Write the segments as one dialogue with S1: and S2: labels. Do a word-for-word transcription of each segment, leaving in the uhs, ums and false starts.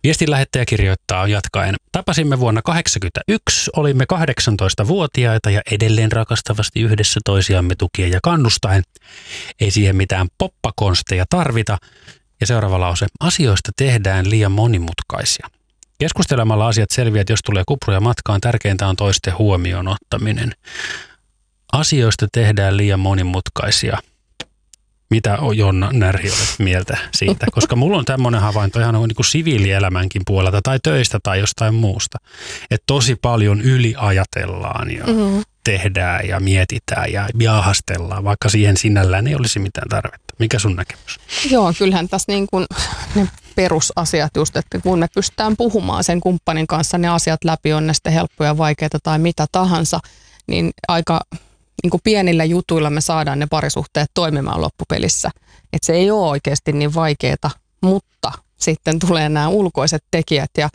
S1: Viestin lähettäjä kirjoittaa jatkaen. Tapasimme vuonna kahdeksankymmentäyksi, olimme kahdeksantoistavuotiaita ja edelleen rakastavasti yhdessä toisiamme tukien ja kannustaen. Ei siihen mitään poppakonsteja tarvita. Ja seuraava lause. Asioista tehdään liian monimutkaisia. Keskustelemalla asiat selviät, jos tulee kupruja matkaan. Tärkeintä on toisten huomioon ottaminen. Asioista tehdään liian monimutkaisia. Mitä Jonna Närhi olet mieltä siitä? Koska mulla on tämmöinen havainto ihan niin kuin siviilielämänkin puolelta tai töistä tai jostain muusta. Että tosi paljon yliajatellaan ja mm-hmm. tehdään ja mietitään ja jaahastellaan, vaikka siihen sinällään ei olisi mitään tarvetta. Mikä sun näkemys?
S2: Joo, kyllähän tässä niin kuin ne perusasiat just, että kun me pystytään puhumaan sen kumppanin kanssa ne asiat läpi, on ne sitten helppoja, vaikeita tai mitä tahansa, niin aika niin kuin pienillä jutuilla me saadaan ne parisuhteet toimimaan loppupelissä. Että se ei ole oikeasti niin vaikeaa, mutta sitten tulee nämä ulkoiset tekijät ja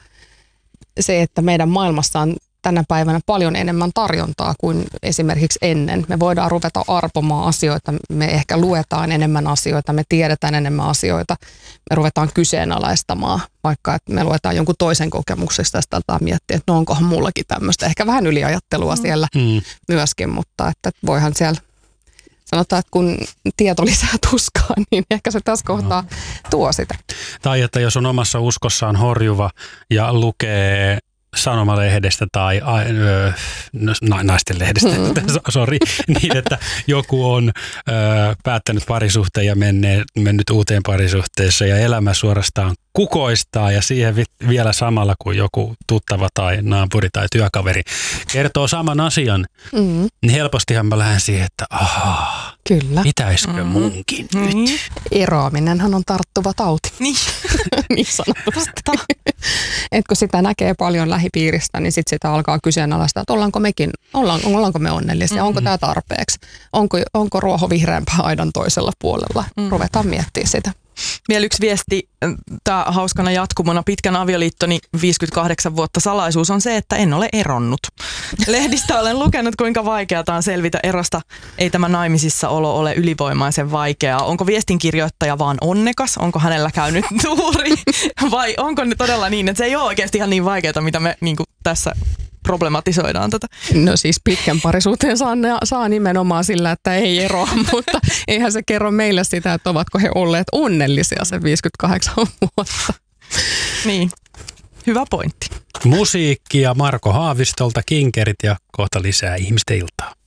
S2: se, että meidän maailmassa on tänä päivänä paljon enemmän tarjontaa kuin esimerkiksi ennen. Me voidaan ruveta arpomaan asioita, me ehkä luetaan enemmän asioita, me tiedetään enemmän asioita, me ruvetaan kyseenalaistamaan, vaikka että me luetaan jonkun toisen kokemuksesta ja sitä aletaan miettiä, että no onkohan mullakin tämmöistä, ehkä vähän yliajattelua siellä mm. myöskin, mutta että voihan siellä sanotaan, että kun tieto lisää tuskaa, niin ehkä se tässä kohtaa no. tuo sitä.
S1: Tai että jos on omassa uskossaan horjuva ja lukee sanomalehdestä tai ö, naisten lehdestä, mm. sori, niin että joku on ö, päättänyt parisuhteen ja menneet, mennyt uuteen parisuhteessa ja elämä suorastaan kukoistaa ja siihen vi- vielä samalla kuin joku tuttava tai naapuri tai työkaveri kertoo saman asian, mm. niin helpostihan mä lähden siihen, että ahaa,
S2: kyllä.
S1: Pitäisikö mm. munkin mm. nyt?
S2: Eroaminenhan on tarttuva tauti.
S3: Niin,
S2: niin sanotusti. Et kun sitä näkee paljon lähipiiristä, niin sitten sitä alkaa kyseenalaistaa, että ollaanko mekin, ollaan, ollaanko me onnellisia, mm-hmm. onko tämä tarpeeksi, onko, onko ruoho vihreämpää aidan toisella puolella. Mm-hmm. Ruvetaan miettimään sitä.
S3: Vielä yksi viesti, tämä hauskana jatkumona, pitkän avioliittoni viisikymmentäkahdeksan vuotta salaisuus on se, että en ole eronnut. Lehdistä olen lukenut, kuinka vaikeaa on selvitä erosta. Ei tämä naimisissa olo ole ylivoimaisen vaikeaa. Onko viestinkirjoittaja vaan onnekas? Onko hänellä käynyt tuuri? Vai onko ne todella niin, että se ei ole oikeasti ihan niin vaikeaa, mitä me niin kuin tässä problematisoidaan tätä?
S2: No siis pitkän parisuhteen saa, saa nimenomaan sillä, että ei eroa, mutta eihän se kerro meille sitä, että ovatko he olleet onnellisia sen viisikymmentäkahdeksan vuotta.
S3: Niin, hyvä pointti.
S1: Musiikkia Marko Haavistolta, Kinkerit ja kohta lisää Ihmisten iltaa.